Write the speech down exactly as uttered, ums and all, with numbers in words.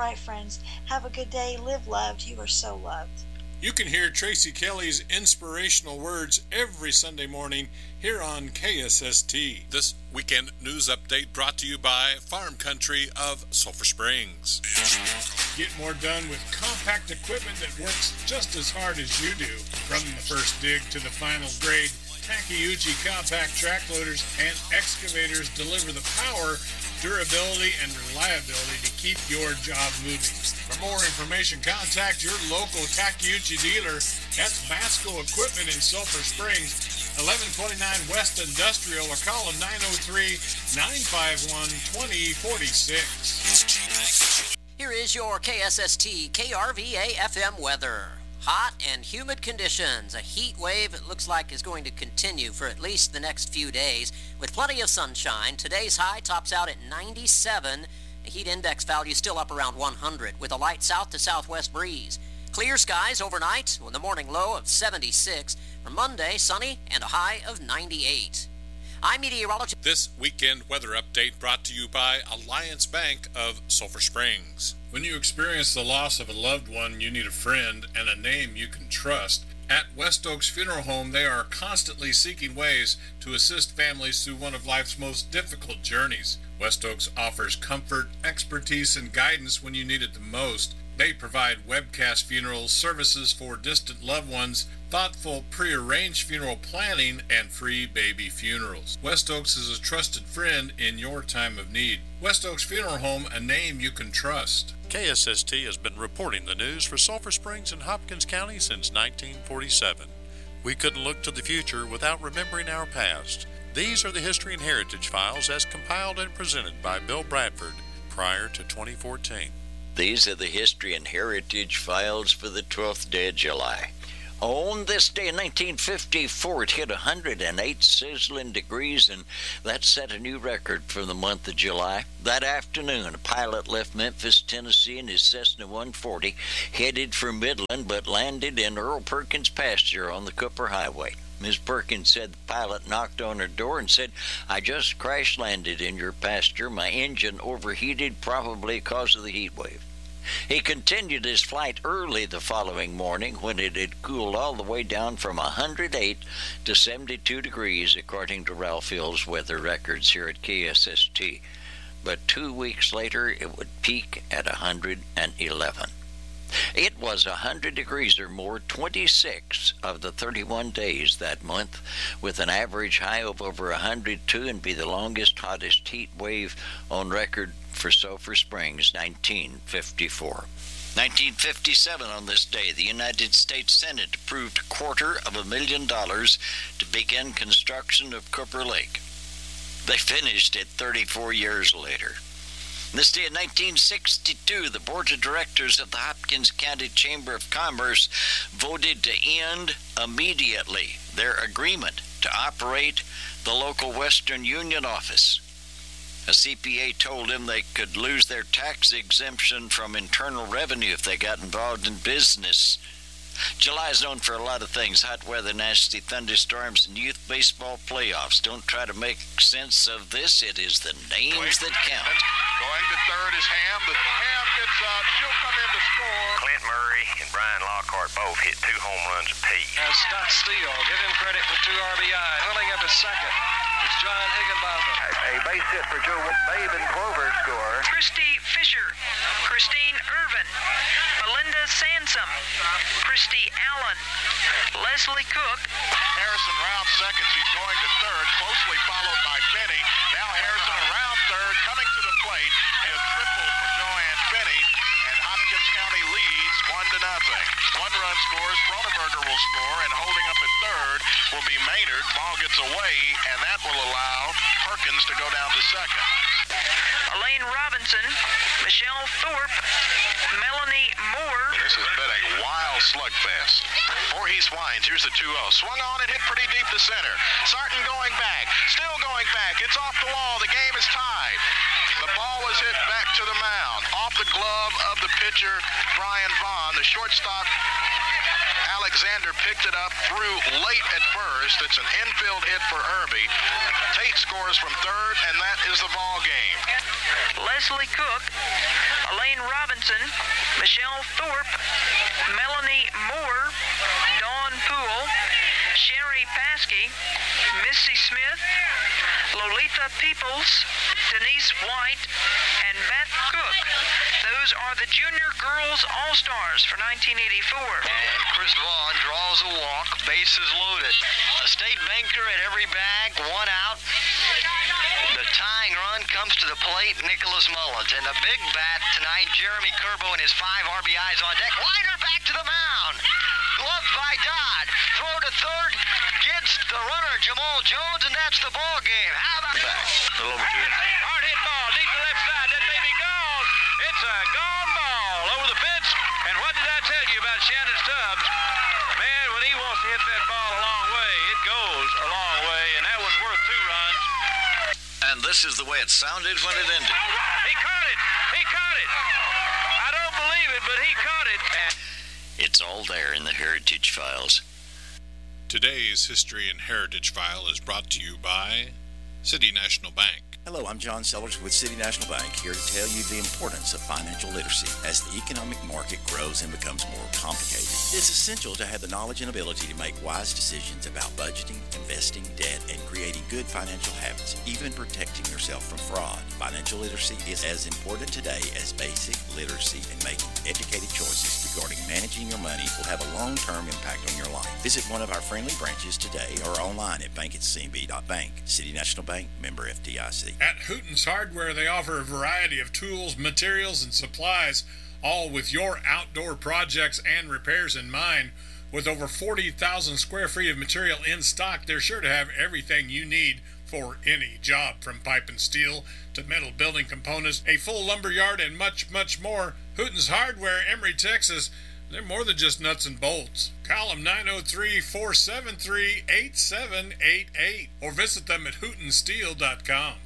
right, friends. Have a good day. Live loved. You are so loved. You can hear Tracy Kelly's inspirational words every Sunday morning here on K S S T. This weekend news update brought to you by Farm Country of Sulphur Springs. Get more done with compact equipment that works just as hard as you do. From the first dig to the final grade, Takeuchi compact track loaders and excavators deliver the power, durability, and reliability to keep your job moving. For more information, contact your local Takeuchi dealer. That's Masco Equipment in Sulphur Springs, eleven twenty-nine West Industrial, or call them nine oh three, nine five one, two oh four six. Here is your K S S T K R V A F M weather. Hot and humid conditions. A heat wave, it looks like, is going to continue for at least the next few days with plenty of sunshine. Today's high tops out at ninety-seven. The heat index value still up around one hundred with a light south to southwest breeze. Clear skies overnight with a morning low of seventy-six. For Monday, sunny and a high of ninety-eight. I'm meteorologist. This weekend weather update brought to you by Alliance Bank of Sulphur Springs. When you experience the loss of a loved one, you need a friend and a name you can trust. At West Oaks Funeral Home, they are constantly seeking ways to assist families through one of life's most difficult journeys. West Oaks offers comfort, expertise, and guidance when you need it the most. They provide webcast funeral services for distant loved ones, thoughtful pre-arranged funeral planning, and free baby funerals. West Oaks is a trusted friend in your time of need. West Oaks Funeral Home, a name you can trust. K S S T has been reporting the news for Sulphur Springs and Hopkins County since nineteen forty-seven. We couldn't look to the future without remembering our past. These are the History and Heritage Files as compiled and presented by Bill Bradford prior to twenty fourteen. These are the History and Heritage Files for the twelfth day of July. On this day in nineteen fifty-four, it hit one hundred eight sizzling degrees, and that set a new record for the month of July. That afternoon, a pilot left Memphis, Tennessee in his Cessna one forty, headed for Midland, but landed in Earl Perkins' pasture on the Cooper Highway. Miz Perkins said the pilot knocked on her door and said, "I just crash-landed in your pasture. My engine overheated, probably because of the heat wave." He continued his flight early the following morning when it had cooled all the way down from one hundred eight to seventy-two degrees, according to Ralph Hill's weather records here at K S S T. But two weeks later, it would peak at one hundred eleven. It was one hundred degrees or more twenty-six of the thirty-one days that month, with an average high of over one hundred two, and be the longest, hottest heat wave on record for Sulphur Springs, nineteen fifty-four. nineteen fifty-seven, on this day, the United States Senate approved a quarter of a million dollars to begin construction of Cooper Lake. They finished it thirty-four years later. This day in nineteen sixty-two, the Board of Directors of the Hopkins County Chamber of Commerce voted to end immediately their agreement to operate the local Western Union office. A C P A told them they could lose their tax exemption from Internal Revenue if they got involved in business. July is known for a lot of things: hot weather, nasty thunderstorms, and youth baseball playoffs. Don't try to make sense of this. It is the names that count. Going to third is Ham. The Ham gets up. She'll come in to score. Clint Murray and Brian Lockhart both hit two home runs apiece. Now Scott Steele, give him credit for two R B I. Pulling up at second is John Higginbotham. A, a base hit for Joe Babe and Clover score. Christy Fisher, Christine Irvin, Melinda Sansom, Christy Allen, Leslie Cook. Harrison round second. She's going to third, closely followed by Finney. Now Harrison around third, coming to the plate. A triple for Joanne Finney, and Hopkins County leads one to nothing. One run scores, Froneberger will score, and holding up at third will be Maynard. Ball gets away, and that will allow Perkins to go down to second. Elaine Robinson, Michelle Thorpe, Melanie Moore. This has been a wild slugfest. Voorhees winds. Here's the two oh. Swung on and hit pretty deep to center. Sarton going back. Still going back. It's off the wall. The game is tied. The ball was hit back to the mound. Off the glove of the pitcher, Brian Vaughn. The shortstop, Alexander, picked it up, threw late at first. It's an infield hit for Irby. Tate scores from third, and that is the ball game. Leslie Cook, Elaine Robinson, Michelle Thorpe, Melanie Moore, Dawn Poole, Sherry Paskey, Missy Smith, Lolitha Peoples, Denise White, and Beth Cook. Those are the Junior Girls All-Stars for nineteen eighty-four. And Chris Vaughn draws a walk, bases loaded. A state banker at every bag, one out. The tying run comes to the plate, Nicholas Mullins. And the big bat tonight, Jeremy Kerbo and his five R B Is on deck. Liner back to the mound. Gloved by Dodd. Throw to third. Gets the runner, Jamal Jones, and that's the ball game. How about that? A little bit. Hard hit ball, deep to left side. That may be gone. It's a gone ball over the fence. And what did I tell you about Shannon Stubbs? Man, when he wants to hit that ball a long way, it goes a long way, and that was worth two runs. And this is the way it sounded when it ended. He caught it. He caught it. I don't believe it, but he caught it. And It's all there in the Heritage Files. Today's History and Heritage File is brought to you by City National Bank. Hello, I'm John Sellers with City National Bank, here to tell you the importance of financial literacy. As the economic market grows and becomes more complicated, it's essential to have the knowledge and ability to make wise decisions about budgeting, investing, debt, and creating good financial habits, even protecting yourself from fraud. Financial literacy is as important today as basic literacy, and making educated choices regarding managing your money will have a long-term impact on your life. Visit one of our friendly branches today or online at bank at c n b dot bank. City National Bank, member F D I C. At Hooten's Hardware, they offer a variety of tools, materials, and supplies, all with your outdoor projects and repairs in mind. With over forty thousand square feet of material in stock, they're sure to have everything you need for any job, from pipe and steel to metal building components, a full lumber yard, and much, much more. Hooten's Hardware, Emory, Texas. They're more than just nuts and bolts. Call them nine oh three, four seven three, eight seven eight eight or visit them at hooten steel dot com.